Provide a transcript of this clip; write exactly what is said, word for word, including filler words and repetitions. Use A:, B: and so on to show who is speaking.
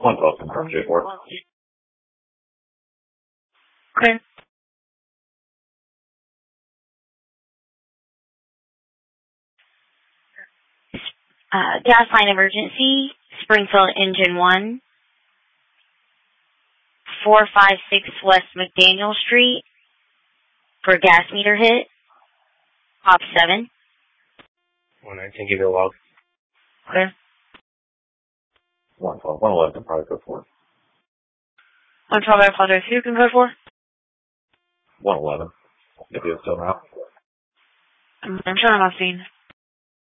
A: One twelve confirmed J four.
B: Okay. Uh, gas line emergency, Springfield Engine one, four five six West McDaniel Street, for gas meter hit, Pop seven.
C: one nineteen, give you a log.
B: Okay.
A: one twelve, one eleven, probably go for.
B: one twelve, I apologize. Who can go for?
A: one eleven. If you're still out.
B: I'm, I'm showing on my scene.